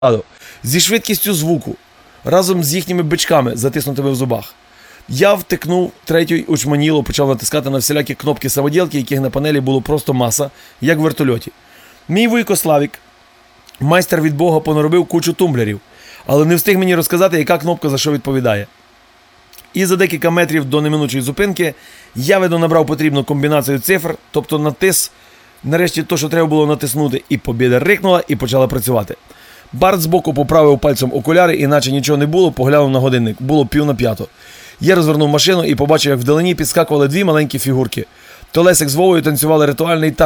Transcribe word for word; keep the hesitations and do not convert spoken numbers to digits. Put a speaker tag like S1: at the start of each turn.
S1: зі швидкістю звуку, разом з їхніми бичками, затиснутими в зубах. Я втикнув третій очманіло, почав натискати на всілякі кнопки самоділки, яких на панелі було просто маса, як в вертольоті. Мій вуйко Славік, майстер від Бога, понаробив кучу тумблерів, але не встиг мені розказати, яка кнопка за що відповідає. І за декілька метрів до неминучої зупинки я видно набрав потрібну комбінацію цифр, тобто натис, нарешті то, що треба було натиснути, і побіда рикнула і почала працювати. Барт збоку поправив пальцем окуляри, іначе нічого не було, поглянув на годинник. Було пів на п'яту. Я розвернув машину і побачив, як вдалині підскакували дві маленькі фігурки. То Лесик з Вовою танцювали ритуальний танець.